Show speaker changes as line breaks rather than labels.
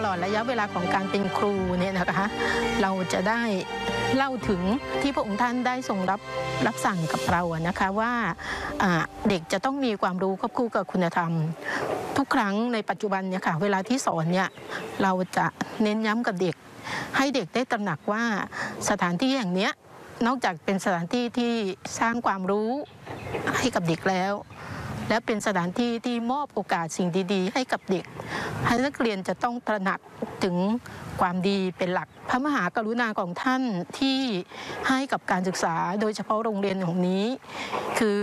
ตลอดระยะเวลาของการเป็นครูเนี่ยนะคะเราจะได้เล่าถึงที่พระองค์ท่านได้ทรงรับสั่งกับเรานะคะว่าเด็กจะต้องมีความรู้ควบคู่กับคุณธรรมทุกครั้งในปัจจุบันเนี่ยค่ะเวลาที่สอนเนี่ยเราจะเน้นย้ำกับเด็กให้เด็กได้ตระหนักว่าสถานที่อย่างนี้นอกจากเป็นสถานที่ที่สร้างความรู้ให้กับเด็กแล้วและเป็นสถานที่ที่มอบโอกาสสิ่งดีๆให้กับเด็กให้นักเรียนจะต้องตระหนักถึงความดีเป็นหลักพระมหากรุณาของท่านที่ให้กับการศึกษาโดยเฉพาะโรงเรียนของนี้คือ